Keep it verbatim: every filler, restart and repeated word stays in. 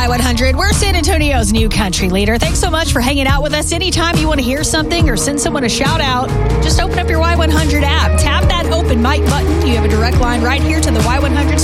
Y one hundred. We're San Antonio's new country leader. Thanks so much for hanging out with us. Anytime you want to hear something or send someone a shout out, just open up your Y one hundred app. Tap that open mic button. You have a direct line right here to the Y one hundred